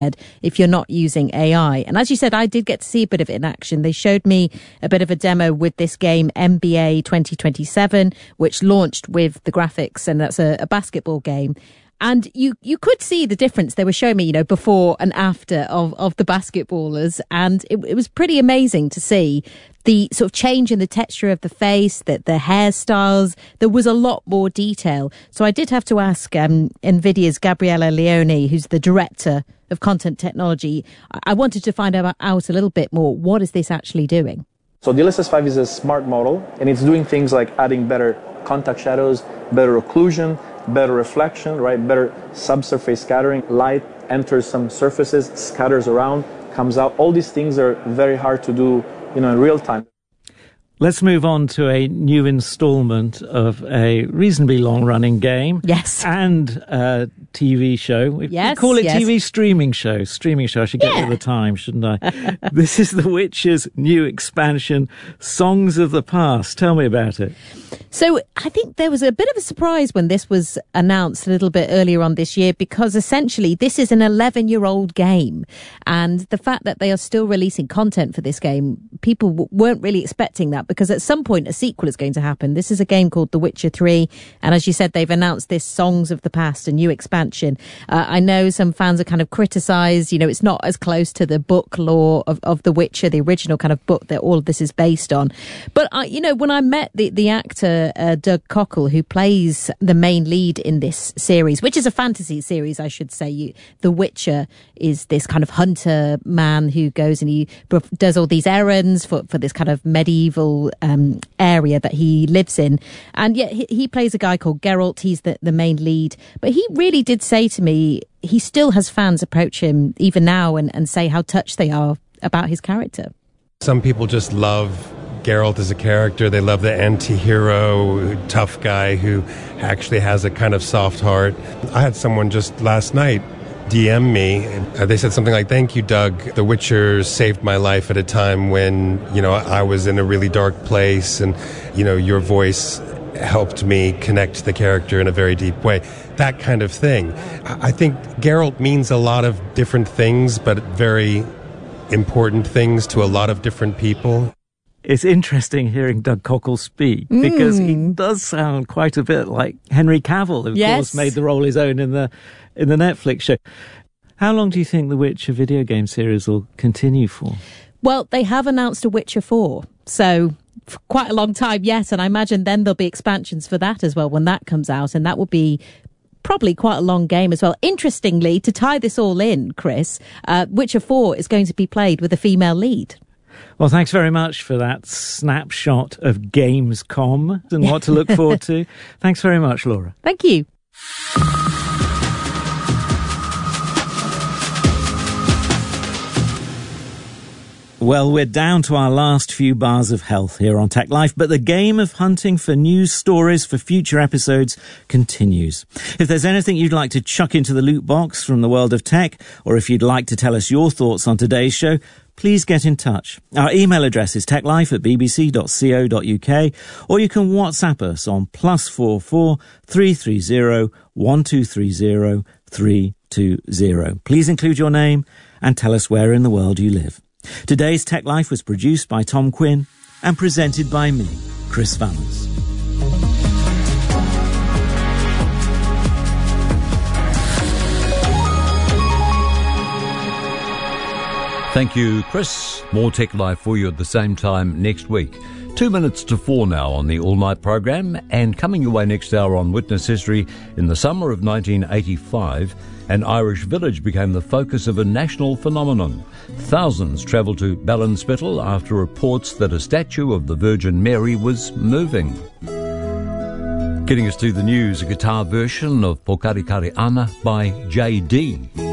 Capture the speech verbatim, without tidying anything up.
if you're not using A I. And as you said, I did get to see a bit of it in action. They showed me a bit of a demo with this game N B A twenty twenty-seven, which launched with the graphics, and that's a, a basketball game. And you, you could see the difference. They were showing me, you know, before and after of, of the basketballers. And it, it was pretty amazing to see the sort of change in the texture of the face, that the hairstyles. There was a lot more detail. So I did have to ask um, NVIDIA's Gabriella Leone, who's the director of content technology. I wanted to find out, out a little bit more. What is this actually doing? So D L S S five is a smart model, and it's doing things like adding better contact shadows, better occlusion, better reflection, right? Better subsurface scattering. Light enters some surfaces, scatters around, comes out. All these things are very hard to do, you know, in real time. Let's move on to a new instalment of a reasonably long-running game. Yes. And a T V show. We yes, call it yes. T V streaming show. Streaming show. I should get yeah. with the time, shouldn't I? This is The Witcher's new expansion, Songs of the Past. Tell me about it. So I think there was a bit of a surprise when this was announced a little bit earlier on this year, because essentially this is an eleven-year-old game. And the fact that they are still releasing content for this game, people w- weren't really expecting that, because at some point a sequel is going to happen. This is a game called The Witcher three. And as you said, they've announced this Songs of the Past, a new expansion. Uh, I know some fans are kind of criticised, you know, it's not as close to the book lore of, of The Witcher, the original kind of book that all of this is based on. But, I, you know, when I met the, the actor, Uh, Doug Cockle, who plays the main lead in this series, which is a fantasy series, I should say. You, the Witcher is this kind of hunter man who goes and he does all these errands for, for this kind of medieval um, area that he lives in. And yet he, he plays a guy called Geralt. He's the, the main lead. But he really did say to me, he still has fans approach him even now and, and say how touched they are about his character. Some people just love Geralt as a character. They love the anti-hero, tough guy who actually has a kind of soft heart. I had someone just last night D M me. Uh, they said something like, "Thank you, Doug. The Witcher saved my life at a time when, you know, I was in a really dark place, and, you know, your voice helped me connect to the character in a very deep way." That kind of thing. I think Geralt means a lot of different things, but very important things to a lot of different people. It's interesting hearing Doug Cockle speak, because mm. he does sound quite a bit like Henry Cavill, who of yes. course made the role his own in the in the Netflix show. How long do you think the Witcher video game series will continue for? Well, they have announced a Witcher four, so for quite a long time, yes, and I imagine then there'll be expansions for that as well when that comes out, and that will be probably quite a long game as well. Interestingly, to tie this all in, Chris, uh, Witcher four is going to be played with a female lead. Well, thanks very much for that snapshot of Gamescom and what to look forward to. Thanks very much, Laura. Thank you. Well, we're down to our last few bars of health here on Tech Life, but the game of hunting for news stories for future episodes continues. If there's anything you'd like to chuck into the loot box from the world of tech, or if you'd like to tell us your thoughts on today's show, please get in touch. Our email address is techlife at bbc dot co dot uk, or you can WhatsApp us on plus four four three three zero one two three zero three two zero. Please include your name and tell us where in the world you live. Today's Tech Life was produced by Tom Quinn and presented by me, Chris Valance. Thank you, Chris. More Tech Life for you at the same time next week. Two minutes to four now on the all-night program, and coming your way next hour on Witness History. In the summer of nineteen eighty-five, an Irish village became the focus of a national phenomenon. Thousands travelled to Ballinspittle after reports that a statue of the Virgin Mary was moving. Getting us to the news, a guitar version of Pokarikari Ana by J D.